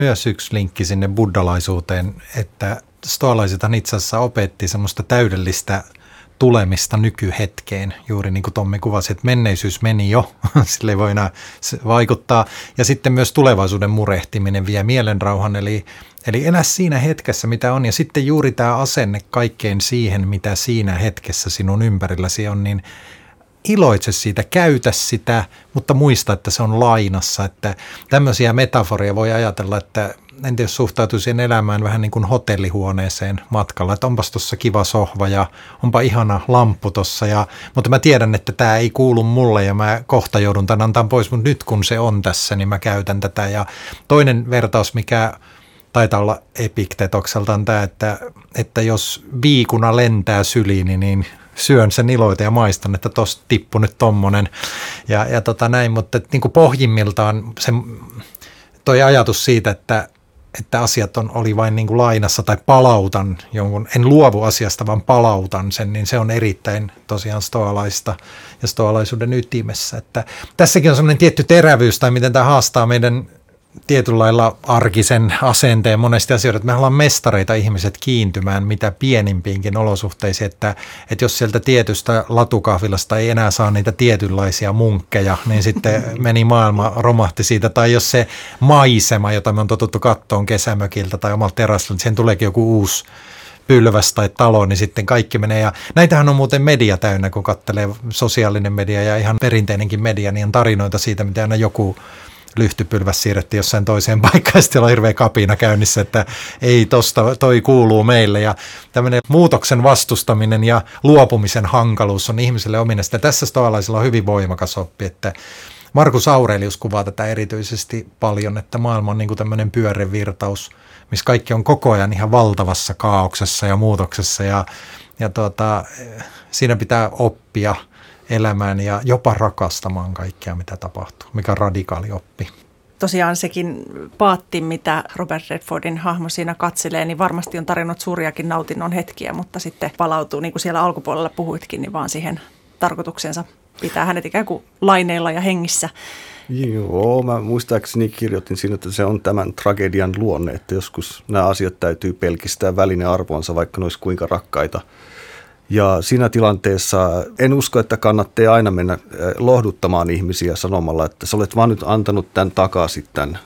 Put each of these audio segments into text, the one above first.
Myös yksi linkki sinne buddhalaisuuteen, että stoalaisethan itse asiassa opetti semmoista täydellistä tulemista nykyhetkeen, juuri niin kuin Tommi kuvasi, että menneisyys meni jo, sille ei voi enää vaikuttaa. Ja sitten myös tulevaisuuden murehtiminen vie mielenrauhan, eli elä siinä hetkessä, mitä on. Ja sitten juuri tämä asenne kaikkeen siihen, mitä siinä hetkessä sinun ympärilläsi on, niin iloitse siitä, käytä sitä, mutta muista, että se on lainassa. Että tämmöisiä metaforia voi ajatella, että en tiedä, suhtautuisin elämään vähän niin kuin hotellihuoneeseen matkalla, että onpas tuossa kiva sohva ja onpa ihana lamppu tuossa, mutta mä tiedän, että tämä ei kuulu mulle ja mä kohta joudun tämän antaa pois, mutta nyt kun se on tässä, niin mä käytän tätä. Ja toinen vertaus, mikä taitaa olla Epiktetokselta on tämä, että jos viikuna lentää syliini, niin syön sen iloita ja maistan, että tosta tippui nyt tommonen ja näin, mutta niin kuin pohjimmiltaan se toi ajatus siitä, että asiat oli vain niin kuin lainassa tai palautan jonkun, en luovu asiasta, vaan palautan sen, niin se on erittäin tosiaan stoalaista ja stoalaisuuden ytimessä. Että tässäkin on semmoinen tietty terävyys tai miten tämä haastaa meidän tietyllä lailla arkisen asenteen monesti asioita, että me ollaan mestareita ihmiset kiintymään mitä pienimpiinkin olosuhteisiin, että jos sieltä tietystä latukahvilasta ei enää saa niitä tietynlaisia munkkeja, niin sitten meni maailma, romahti siitä, tai jos se maisema, jota me on totuttu kattoon kesämökiltä tai omalta terassilta, siihen tuleekin joku uusi pylväs tai talo, niin sitten kaikki menee. Ja näitähän on muuten media täynnä, kun katselee sosiaalinen media ja ihan perinteinenkin media, niin on tarinoita siitä, mitä aina joku lyhtypylväs siirrettiin jossain toiseen paikkaan, ja sitten on hirveä kapina käynnissä, että ei tosta, toi kuuluu meille. Ja tämmöinen muutoksen vastustaminen ja luopumisen hankaluus on ihmiselle ominaista. Tässä stoalaisilla on hyvin voimakas oppi, että Markus Aurelius kuvaa tätä erityisesti paljon, että maailma on niin kuin tämmöinen pyörevirtaus, missä kaikki on koko ajan ihan valtavassa kaauksessa ja muutoksessa, ja siinä pitää oppia elämään ja jopa rakastamaan kaikkea, mitä tapahtuu, mikä on radikaali oppi. Tosiaan sekin paatti, mitä Robert Redfordin hahmo siinä katselee, niin varmasti on tarjonnut suuriakin nautinnon hetkiä, mutta sitten palautuu, niin kuin siellä alkupuolella puhuitkin, niin vaan siihen tarkoituksensa pitää hänet ikään kuin laineilla ja hengissä. Joo, mä muistaakseni kirjoitin siinä, että se on tämän tragedian luonne, että joskus nämä asiat täytyy pelkistää välinearvoonsa, vaikka ne olisi kuinka rakkaita. Ja siinä tilanteessa en usko, että kannattaa aina mennä lohduttamaan ihmisiä sanomalla, että sä olet vaan nyt antanut tämän takaisin,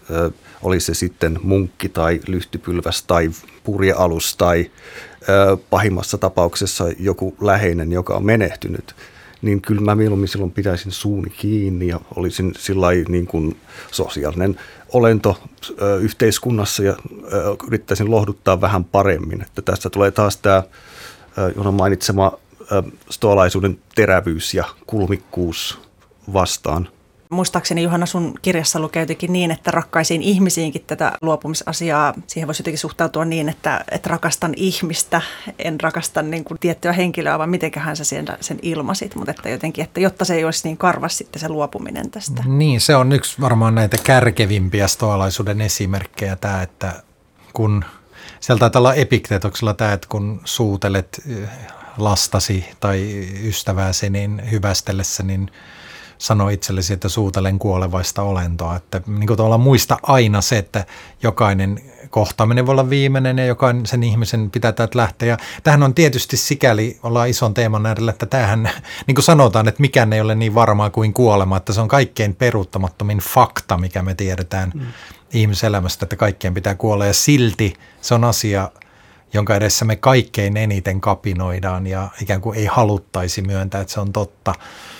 oli se sitten munkki tai lyhtypylväs tai purjealus tai pahimmassa tapauksessa joku läheinen, joka on menehtynyt. Niin kyllä mä mieluummin silloin pitäisin suuni kiinni ja olisin sillai niin kuin sosiaalinen olento yhteiskunnassa ja yrittäisin lohduttaa vähän paremmin. Että tästä tulee taas tämä Jonan mainitsema stoalaisuuden terävyys ja kulmikkuus vastaan. Muistaakseni Johanna sun kirjassa lukee jotenkin niin, että rakkaisiin ihmisiinkin tätä luopumisasiaa, siihen voisi jotenkin suhtautua niin, että rakastan ihmistä, en rakasta niin kuin tiettyä henkilöä, vaan mitenköhän sä sen ilmasit, mutta että jotenkin, että jotta se ei olisi niin karvas sitten se luopuminen tästä. Niin, se on yksi varmaan näitä kärkevimpiä stoalaisuuden esimerkkejä tämä, että kun siellä taitaa olla Epiktetoksella tämä, että kun suutelet lastasi tai ystävääsi niin hyvästellessä, niin sano itsellesi, että suutelen kuolevaista olentoa. Että niin kuin tavallaan muista aina se, että jokainen kohtaaminen voi olla viimeinen ja jokainen sen ihmisen pitää täältä lähteä. Ja tämähän on tietysti sikäli, ollaan ison teeman äärellä, että tämähän, niin kuin sanotaan, että mikään ei ole niin varmaa kuin kuolema, että se on kaikkein peruuttamattomin fakta, mikä me tiedetään ihmiselämästä, että kaikkien pitää kuolla. Ja silti se on asia, jonka edessä me kaikkein eniten kapinoidaan ja ikään kuin ei haluttaisi myöntää, että se on totta.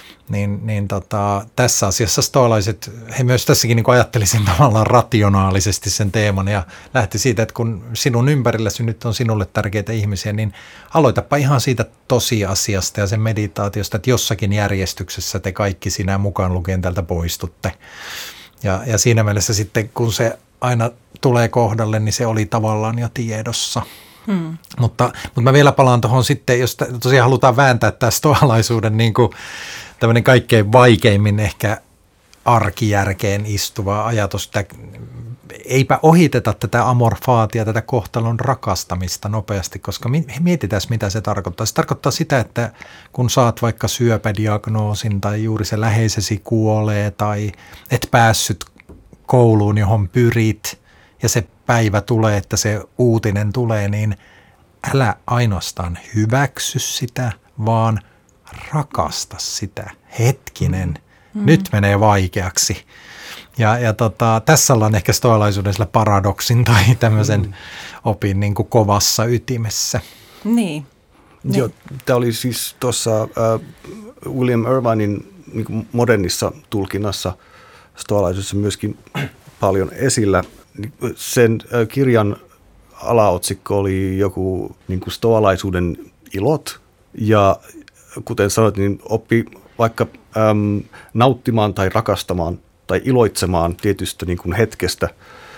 Tässä asiassa stoalaiset, he myös tässäkin niin ajattelisin tavallaan rationaalisesti sen teeman ja lähti siitä, että kun sinun ympärilläsi nyt on sinulle tärkeitä ihmisiä, niin aloitapa ihan siitä tosiasiasta ja sen meditaatiosta, että jossakin järjestyksessä te kaikki sinä mukaan lukien tältä poistutte. Ja siinä mielessä sitten, kun se aina tulee kohdalle, niin se oli tavallaan jo tiedossa. Mutta mä vielä palaan tuohon sitten, jos tosiaan halutaan vääntää tämä stoalaisuuden niin kuin tämmöinen kaikkein vaikeimmin ehkä arkijärkeen istuva ajatus, että eipä ohiteta tätä amorfaatia, tätä kohtalon rakastamista nopeasti, koska mietitään, mitä se tarkoittaa. Se tarkoittaa sitä, että kun saat vaikka syöpädiagnoosin tai juuri se läheisesi kuolee tai et päässyt kouluun, johon pyrit ja se päivä tulee, että se uutinen tulee, niin älä ainoastaan hyväksy sitä, vaan rakasta sitä. Hetkinen, nyt menee vaikeaksi. Ja tässä ollaan ehkä stoalaisuudessa paradoksin tai tämmöisen opin niin kuin kovassa ytimessä. Niin. Joo, tämä oli siis tuossa William Irvinin niin kuin modernissa tulkinnassa stoalaisuudessa myöskin paljon esillä. Sen kirjan alaotsikko oli joku niin kuin stoalaisuuden ilot, ja kuten sanoit, niin oppi vaikka nauttimaan tai rakastamaan tai iloitsemaan tietystä niin kuin hetkestä,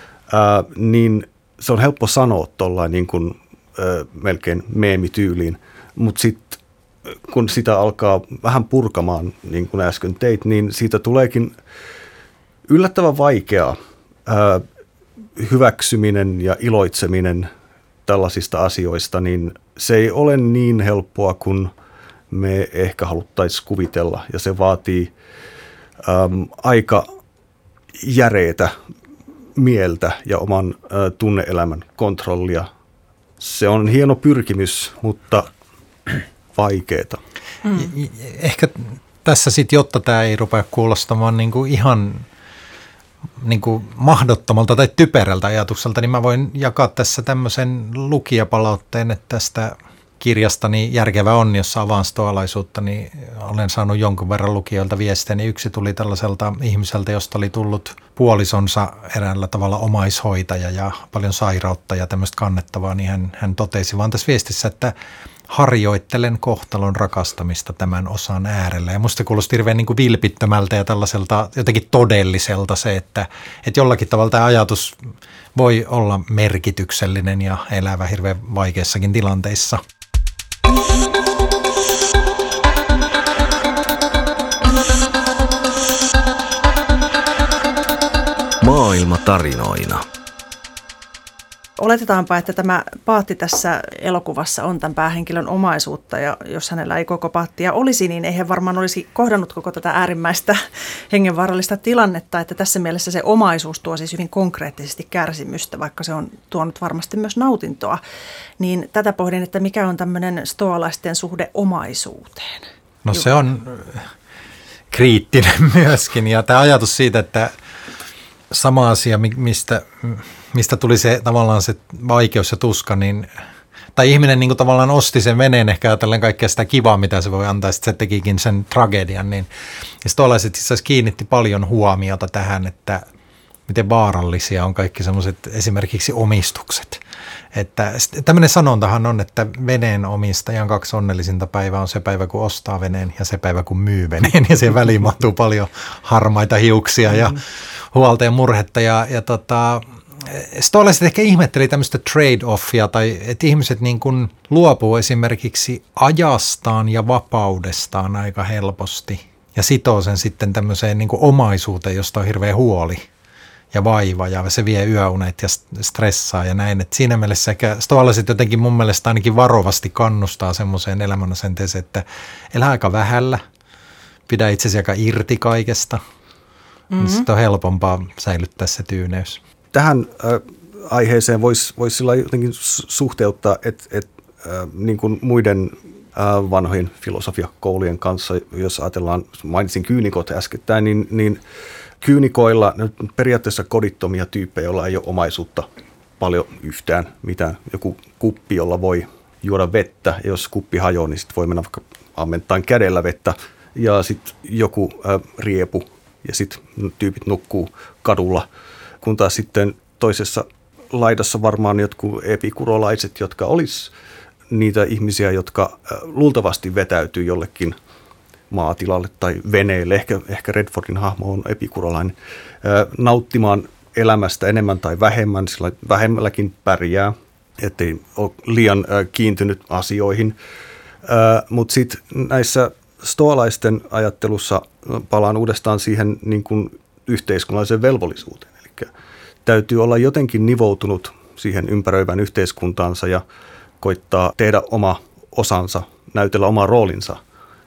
niin se on helppo sanoa tuollain niin kuin melkein meemityyliin, mutta sitten kun sitä alkaa vähän purkamaan, niin kuin äsken teit, niin siitä tuleekin yllättävän vaikeaa hyväksyminen ja iloitseminen tällaisista asioista, niin se ei ole niin helppoa kuin me ehkä haluttaisiin kuvitella, ja se vaatii aika järeetä mieltä ja oman tunne-elämän kontrollia. Se on hieno pyrkimys, mutta vaikeeta. Ehkä tässä sitten, jotta tämä ei rupea kuulostamaan niinku ihan niinku mahdottomalta tai typerältä ajatukselta, niin mä voin jakaa tässä tämmöisen lukijapalautteen, että tästä kirjastani Järkevä onni, jossa avaan stoalaisuutta, niin olen saanut jonkun verran lukijoilta viestejä. Niin yksi tuli tällaiselta ihmiseltä, josta oli tullut puolisonsa eräällä tavalla omaishoitaja ja paljon sairautta ja tämmöistä kannettavaa, niin hän totesi vaan tässä viestissä, että harjoittelen kohtalon rakastamista tämän osan äärellä. Ja musta kuulosti hirveän niin kuin vilpittömältä ja tällaiselta jotenkin todelliselta se, että jollakin tavalla tämä ajatus voi olla merkityksellinen ja elävä hirveän vaikeissakin tilanteissa. Maailma tarinoina. Oletetaanpa, että tämä paatti tässä elokuvassa on tämän päähenkilön omaisuutta, ja jos hänellä ei koko paattia olisi, niin ei hän varmaan olisi kohdannut koko tätä äärimmäistä hengenvaarallista tilannetta, että tässä mielessä se omaisuus tuo siis hyvin konkreettisesti kärsimystä, vaikka se on tuonut varmasti myös nautintoa. Niin tätä pohdin, että mikä on tämmöinen stoalaisten suhde omaisuuteen? No se on kriittinen myöskin, ja tämä ajatus siitä, että sama asia, mistä tuli se tavallaan se vaikeus ja tuska, niin, tai ihminen niin kuin tavallaan osti sen veneen ehkä ajatellen kaikkea sitä kivaa, mitä se voi antaa, ja sitten se tekikin sen tragedian, niin stoalaiset itse asiassa kiinnitti paljon huomiota tähän, että miten vaarallisia on kaikki semmoiset esimerkiksi omistukset. Että tämmöinen sanontahan on, että veneen omistajan 2 onnellisinta päivää on se päivä, kun ostaa veneen ja se päivä, kun myy veneen. Ja siihen väliin mahtuu paljon harmaita hiuksia ja huolta ja murhetta. Stoalaiset ehkä ihmetteli tämmöistä trade-offia, tai että ihmiset niin kuin luopuu esimerkiksi ajastaan ja vapaudestaan aika helposti ja sitoo sen sitten tämmöiseen niin kuin omaisuuteen, josta on hirveä huoli ja vaiva, ja se vie yöunet ja stressaa ja näin. Et siinä mielessä ehkä stoalaiset jotenkin mun mielestä ainakin varovasti kannustaa semmoiseen elämänasenteeseen, että elää aika vähällä, pidä itsesi aika irti kaikesta. Sitten on helpompaa säilyttää se tyyneys. Tähän aiheeseen voisi sillä jotenkin suhteuttaa, että niin kuin muiden vanhojen filosofiakoulujen kanssa, jos ajatellaan, mainitsin kyynikot äskettäin, niin kyynikoilla periaatteessa kodittomia tyyppejä, joilla ei ole omaisuutta paljon yhtään mitään. Joku kuppi, jolla voi juoda vettä, ja jos kuppi hajoaa, niin sitten voi mennä vaikka ammentaan kädellä vettä, ja sitten joku riepu, ja sitten tyypit nukkuu kadulla, kun taas sitten toisessa laidassa varmaan jotkut epikurolaiset, jotka olisi niitä ihmisiä, jotka luultavasti vetäytyy jollekin maatilalle tai veneelle, ehkä Redfordin hahmo on epikurolainen, nauttimaan elämästä enemmän tai vähemmän, sillä vähemmälläkin pärjää, ettei ole liian kiintynyt asioihin. Mutta sitten näissä stoalaisten ajattelussa palaan uudestaan siihen niin kuin yhteiskunnalliseen velvollisuuteen. Eli täytyy olla jotenkin nivoutunut siihen ympäröivään yhteiskuntaansa ja koittaa tehdä oma osansa, näytellä oma roolinsa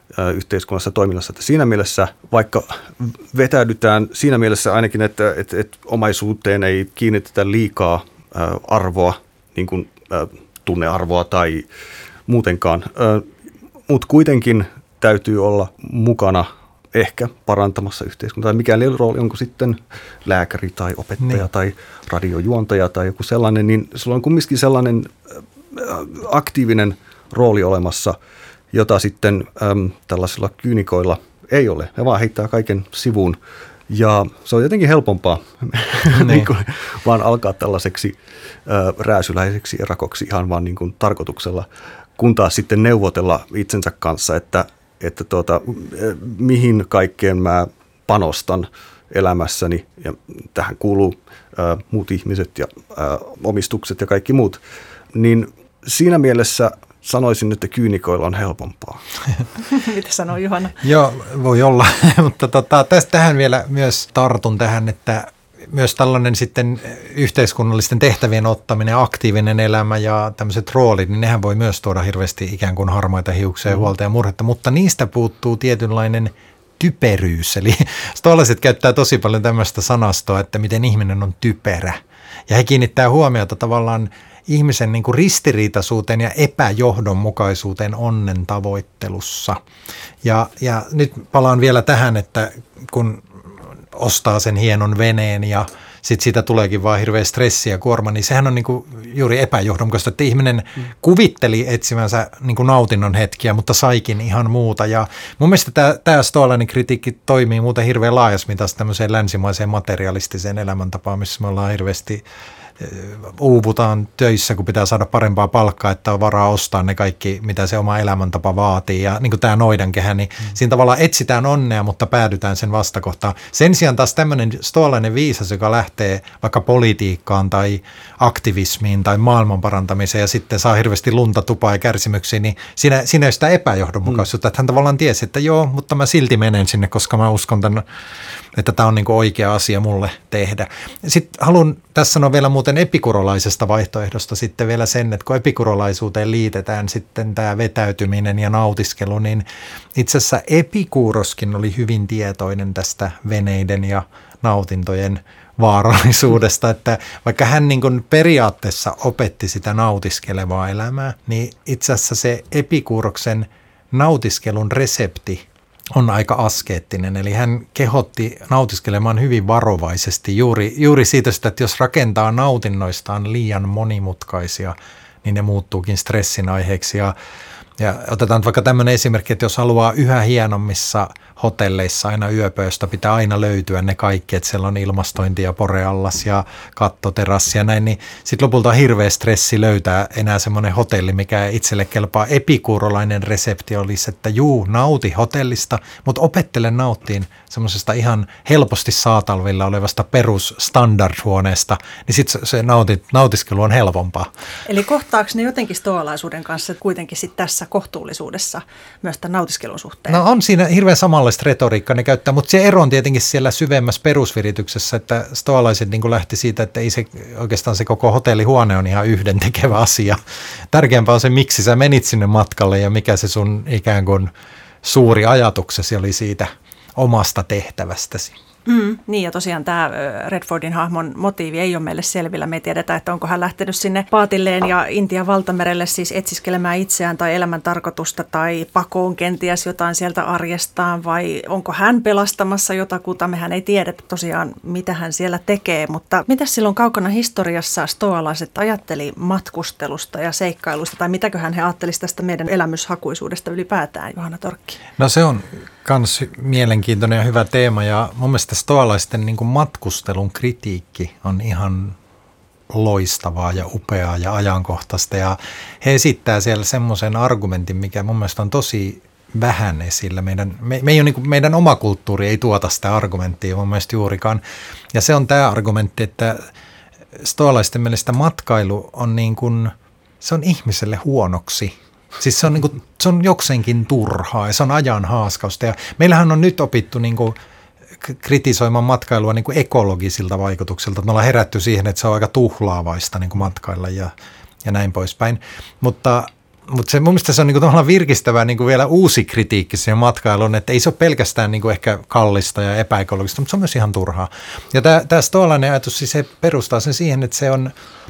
yhteiskunnassa toiminnassa. Että siinä mielessä, vaikka vetäydytään siinä mielessä ainakin, että omaisuuteen ei kiinnitetä liikaa arvoa, niin kuin tunnearvoa tai muutenkaan, mutta kuitenkin täytyy olla mukana ehkä parantamassa yhteiskuntaa. Mikäli rooli, onko sitten lääkäri tai opettaja tai radiojuontaja tai joku sellainen, niin sulla on kumminkin sellainen aktiivinen rooli olemassa, jota sitten tällaisilla kyynikoilla ei ole. He vaan heittää kaiken sivuun ja se on jotenkin helpompaa niin kuin vaan alkaa tällaiseksi rääsyläiseksi erakoksi ihan vaan niin kuin tarkoituksella, kun taas sitten neuvotella itsensä kanssa, että mihin kaikkeen mä panostan elämässäni ja tähän kuuluu muut ihmiset ja omistukset ja kaikki muut, niin siinä mielessä sanoisin, että kyynikoilla on helpompaa. Mitä sanoo Juhana? Joo, voi olla, mutta tähän vielä myös tartun tähän, että myös tällainen sitten yhteiskunnallisten tehtävien ottaminen, aktiivinen elämä ja tämmöiset roolit, niin nehän voi myös tuoda hirveästi ikään kuin harmaita hiuksia, huolta ja murhetta, mutta niistä puuttuu tietynlainen typeryys. Eli stoalaiset käyttää tosi paljon tämmöistä sanastoa, että miten ihminen on typerä. Ja he kiinnittää huomiota tavallaan ihmisen niin kuin ristiriitaisuuteen ja epäjohdonmukaisuuteen onnen tavoittelussa. Ja nyt palaan vielä tähän, että kun ostaa sen hienon veneen ja sitten siitä tuleekin vaan hirveä stressi ja kuorma, niin sehän on niinku juuri epäjohdonmukaista, että ihminen kuvitteli etsimänsä niinku nautinnon hetkiä, mutta saikin ihan muuta. Ja mun mielestä tämä stoalainen kritiikki toimii muuten hirveän laajasmittaisesti tämmöiseen länsimaiseen materialistiseen elämäntapaan, missä me ollaan hirveästi uuvutaan töissä, kun pitää saada parempaa palkkaa, että on varaa ostaa ne kaikki, mitä se oma elämäntapa vaatii. Ja niin kuin tämä noidankehä, niin siinä tavallaan etsitään onnea, mutta päädytään sen vastakohtaan. Sen sijaan taas tämmöinen stoalainen viisas, joka lähtee vaikka politiikkaan tai aktivismiin tai maailman parantamiseen ja sitten saa hirveästi lunta, tupaa ja kärsimyksiä, niin siinä ei ole sitä epäjohdonmukaisuutta. Että hän tavallaan tiesi, että joo, mutta mä silti menen sinne, koska mä uskon että tämä on niin kuin oikea asia mulle tehdä. Sitten haluan tässä sanoa vielä muuten epikurolaisesta vaihtoehdosta sitten vielä sen, että kun epikurolaisuuteen liitetään sitten tämä vetäytyminen ja nautiskelu, niin itse asiassa Epikuroskin oli hyvin tietoinen tästä veneiden ja nautintojen vaarallisuudesta, että vaikka hän niin kuin periaatteessa opetti sitä nautiskelevaa elämää, niin itse asiassa se Epikuroksen nautiskelun resepti on aika askeettinen, eli hän kehotti nautiskelemaan hyvin varovaisesti juuri siitä, että jos rakentaa nautinnoistaan liian monimutkaisia, niin ne muuttuukin stressin aiheeksi. Ja otetaan vaikka tämmöinen esimerkki, että jos haluaa yhä hienommissa hotelleissa aina yöpöistä, pitää aina löytyä ne kaikki, että siellä on ilmastointi ja poreallas ja kattoterassi ja näin, niin sitten lopulta on hirveä stressi löytää enää semmoinen hotelli, mikä itselle kelpaa. Epikurolainen resepti olisi, että nauti hotellista, mutta opettele nauttiin semmoisesta ihan helposti saatavilla olevasta perusstandardhuoneesta, niin sitten se nautiskelu on helpompaa. Eli kohtaako ne jotenkin stoalaisuuden kanssa kuitenkin sitten tässä kohtuullisuudessa myös tämän nautiskelun suhteen? No on siinä hirveän samanlaista retoriikkaa ne käyttää, mutta se ero on tietenkin siellä syvemmässä perusvirityksessä, että stoalaiset niin kuin lähti siitä, että ei se oikeastaan se koko hotellihuone on ihan yhdentekevä asia. Tärkeämpää on se, miksi sä menit sinne matkalle ja mikä se sun ikään kuin suuri ajatuksesi oli siitä omasta tehtävästäsi. Niin ja tosiaan tämä Redfordin hahmon motiivi ei ole meille selvillä. Me ei tiedetä, että onko hän lähtenyt sinne paatilleen ja Intian valtamerelle siis etsiskelemään itseään tai elämän tarkoitusta tai pakoon kenties jotain sieltä arjestaan vai onko hän pelastamassa jotakuta. Mehän ei tiedetä tosiaan, mitä hän siellä tekee, mutta mitä silloin kaukana historiassa stoalaiset ajatteli matkustelusta ja seikkailusta tai mitäköhän he ajattelisivat tästä meidän elämyshakuisuudesta ylipäätään, Johanna Torkki? No se on kans mielenkiintoinen ja hyvä teema ja mun mielestä stoalaisten niin kuin matkustelun kritiikki on ihan loistavaa ja upeaa ja ajankohtaista ja he esittää siellä semmoisen argumentin, mikä mun mielestä on tosi vähän esillä. Meidän oma kulttuuri ei tuota sitä argumenttia mun mielestä juurikaan ja se on tämä argumentti, että stoalaisten mielestä matkailu on niin kuin, se on ihmiselle huonoksi. Siis se on jokseenkin turhaa ja se on ajan haaskausta ja meillähän on nyt opittu niin kuin kritisoimaan matkailua niin kuin ekologisilta vaikutuksilta. Me ollaan herätty siihen, että se on aika tuhlaavaista niin kuin matkailla ja näin poispäin. Mutta se, mun mielestä se on niin kuin tavallaan virkistävää niin kuin vielä uusi kritiikki siihen matkailuun, että ei se ole pelkästään niin kuin ehkä kallista ja epäekologista, mutta se on myös ihan turhaa. Ja tämä stoalainen ajatus, siis se perustaa sen siihen, että se on